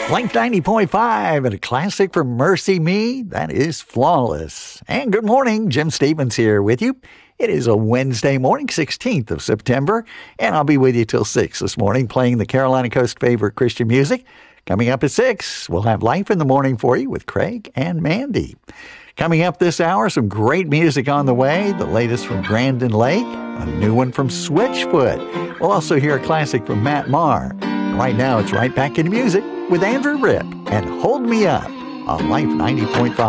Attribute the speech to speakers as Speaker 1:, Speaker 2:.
Speaker 1: Blink 90.5 and a classic from Mercy Me, that is Flawless. And good morning, Jim Stevens here with you. It is a Wednesday morning, 16th of September, and I'll be with you till 6 this morning playing the Carolina Coast favorite Christian music. Coming up at 6, we'll have Life in the Morning for you with Craig and Mandy. Coming up this hour, some great music on the way, the latest from Brandon Lake, a new one from Switchfoot. We'll also hear a classic from Matt Maher. Right now, it's right back into music with Andrew Ripp and Hold Me Up on Life 90.5.